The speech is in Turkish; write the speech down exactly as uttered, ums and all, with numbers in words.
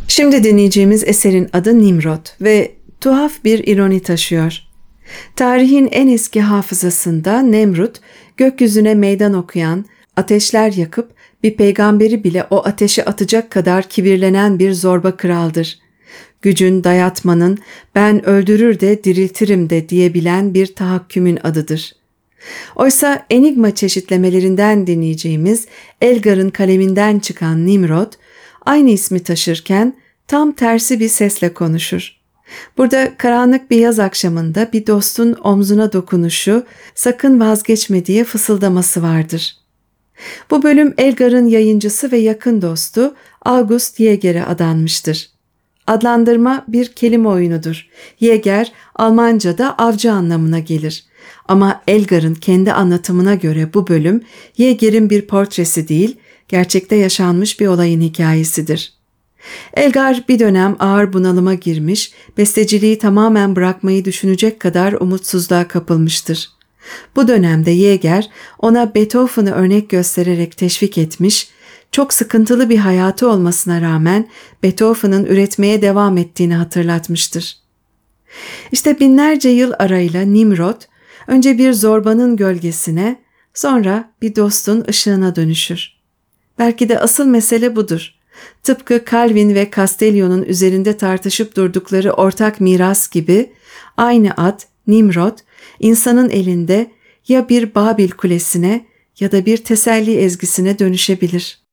Şimdi dinleyeceğimiz eserin adı Nimrod ve tuhaf bir ironi taşıyor. Tarihin en eski hafızasında Nemrut, gökyüzüne meydan okuyan, ateşler yakıp bir peygamberi bile o ateşe atacak kadar kibirlenen bir zorba kraldır. Gücün, dayatmanın, ben öldürür de diriltirim de diyebilen bir tahakkümün adıdır. Oysa enigma çeşitlemelerinden dinleyeceğimiz Elgar'ın kaleminden çıkan Nimrod, aynı ismi taşırken tam tersi bir sesle konuşur. Burada karanlık bir yaz akşamında bir dostun omzuna dokunuşu, sakın vazgeçme diye fısıldaması vardır. Bu bölüm Elgar'ın yayıncısı ve yakın dostu August Jäger'e adanmıştır. Adlandırma bir kelime oyunudur. Jäger, Almanca'da avcı anlamına gelir. Ama Elgar'ın kendi anlatımına göre bu bölüm Jäger'in bir portresi değil, gerçekte yaşanmış bir olayın hikayesidir. Elgar bir dönem ağır bunalıma girmiş, besteciliği tamamen bırakmayı düşünecek kadar umutsuzluğa kapılmıştır. Bu dönemde Jäger ona Beethoven'ı örnek göstererek teşvik etmiş, çok sıkıntılı bir hayatı olmasına rağmen Beethoven'ın üretmeye devam ettiğini hatırlatmıştır. İşte binlerce yıl arayla Nimrod, önce bir zorbanın gölgesine, sonra bir dostun ışığına dönüşür. Belki de asıl mesele budur. Tıpkı Calvin ve Castellio'nun üzerinde tartışıp durdukları ortak miras gibi, aynı ad, Nimrod, insanın elinde ya bir Babil kulesine ya da bir teselli ezgisine dönüşebilir.